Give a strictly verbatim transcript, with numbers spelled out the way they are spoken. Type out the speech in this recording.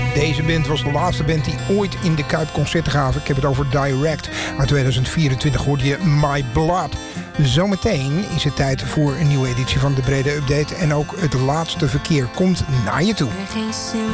Deze band was de laatste band die ooit in de Kuip concerten gaven. Ik heb het over Direct. Uit tweeduizend vierentwintig hoorde je My Blood. Zometeen is het tijd voor een nieuwe editie van de Brede Update. En ook het laatste verkeer komt naar je toe.